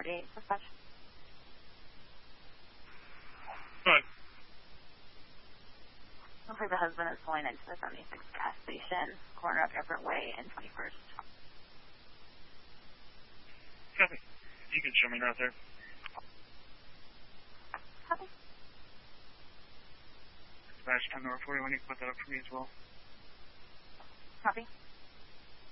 48, dispatch. Good. Looks like the husband is pulling into the 76 gas station, corner of Everett Way and 21st. Copy. You can show me right there. Copy. Dispatch 10 North 41, you can put that up for me as well. Copy.